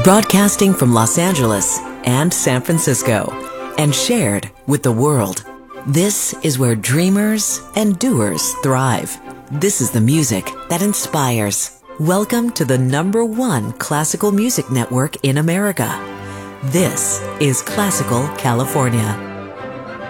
Broadcasting from Los Angeles and San Francisco and shared with the world. This is where dreamers and doers thrive. This is the music that inspires. Welcome to the #1 classical music network in America. This is Classical California.